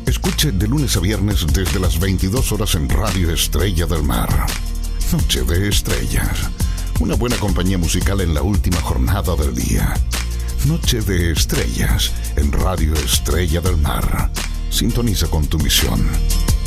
Escuche de lunes a viernes desde las 22 horas en Radio Estrella del Mar. Noche de Estrellas. Una buena compañía musical en la última jornada del día. Noche de Estrellas en Radio Estrella del Mar. Sintoniza con tu misión.